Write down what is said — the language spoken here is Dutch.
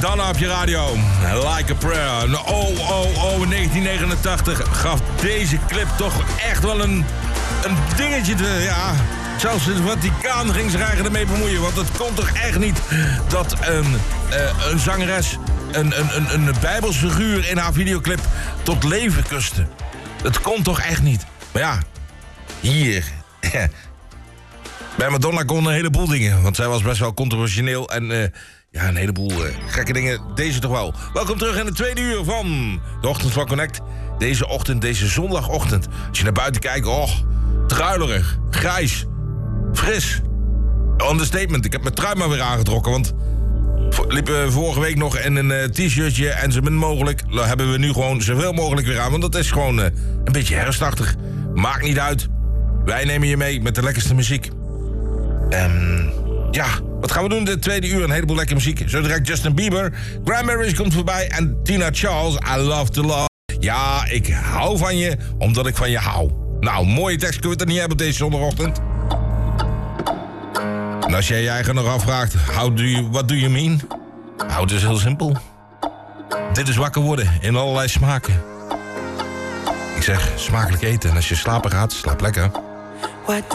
Madonna op je radio. Like a Prayer. In 1989 gaf deze clip toch echt wel een dingetje te... Ja, zelfs het Vaticaan ging zich eigenlijk ermee bemoeien. Want het kon toch echt niet dat een zangeres... een bijbelsfiguur in haar videoclip tot leven kuste. Dat kon toch echt niet. Maar ja, hier... Bij Madonna kon een heleboel dingen. Want zij was best wel controversieel en... Ja, een heleboel gekke dingen. Deze toch wel. Welkom terug in het tweede uur van de Ochtend van Connect. Deze ochtend, deze zondagochtend. Als je naar buiten kijkt, druilerig, grijs, fris. Understatement. Ik heb mijn trui maar weer aangetrokken, want... liepen vorige week nog in een t-shirtje en zo min mogelijk... hebben we nu gewoon zoveel mogelijk weer aan. Want dat is gewoon een beetje herfstachtig. Maakt niet uit. Wij nemen je mee met de lekkerste muziek. Ja, wat gaan we doen in de tweede uur? Een heleboel lekkere muziek. Zo direct Justin Bieber. Cranberries komt voorbij. En Tina Charles, I Love to Love. Ja, ik hou van je, omdat ik van je hou. Nou, mooie tekst kunnen we het er niet hebben op deze zondagochtend. En als jij je eigen nog afvraagt, what do you mean? Nou, het is heel simpel. Dit is wakker worden in allerlei smaken. Ik zeg, smakelijk eten. En als je slapen gaat, slaap lekker.